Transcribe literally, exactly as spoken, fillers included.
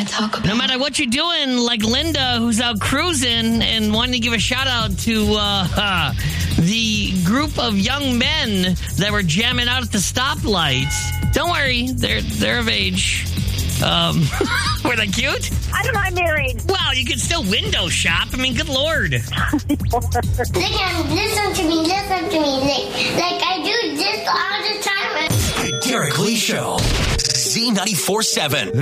to talk about. No matter what you're doing, like Linda, who's out cruising and wanting to give a shout out to uh, uh, the group of young men that were jamming out at the stoplights. Don't worry, they're they're of age. Um, were they cute? I'm not married. Well, you could still window shop. I mean, good Lord. Listen, listen to me, listen to me. Like, like I do this all the time. Derek Lee Show. Z ninety-four seven.